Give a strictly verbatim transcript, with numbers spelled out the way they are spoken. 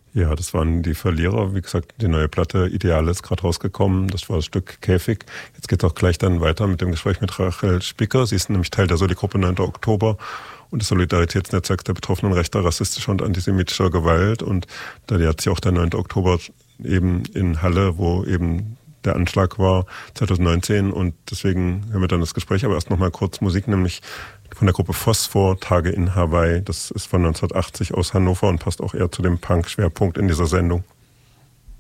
Ja, das waren die Verlierer. Wie gesagt, die neue Platte Ideale ist gerade rausgekommen. Das war das Stück Käfig. Jetzt geht es auch gleich dann weiter mit dem Gespräch mit Rachel Spicker. Sie ist nämlich Teil der Soli-Gruppe neunter Oktober und des Solidaritätsnetzwerks der Betroffenen rechter, rassistischer und antisemitischer Gewalt. Und da hat sie auch der neunte Oktober eben in Halle, wo eben der Anschlag war, zwanzig neunzehn. Und deswegen hören wir dann das Gespräch. Aber erst noch mal kurz Musik, nämlich von der Gruppe Phosphor, Tage in Hawaii. Das ist von neunzehnhundertachtzig aus Hannover und passt auch eher zu dem Punk-Schwerpunkt in dieser Sendung.